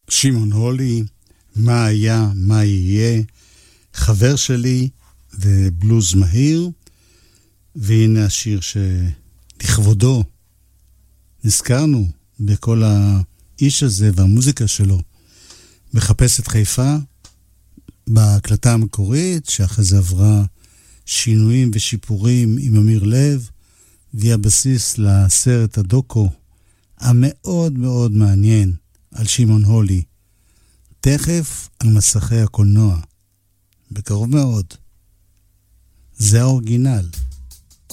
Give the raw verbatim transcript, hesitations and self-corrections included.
שמעון הולי, מה היה, מה יהיה, חבר שלי ובלוז מהיר, והנה השיר שלכבודו נזכרנו בכל האיש הזה והמוזיקה שלו. מחפש את חיפה בהקלטה המקורית, שאחרי זה עברה שינויים ושיפורים עם אמיר לב, והיא הבסיס לסרט הדוקו המאוד מאוד מעניין על שמעון הולי, תכף על מסכי הקולנוע, בקרוב מאוד. זה האורגינל.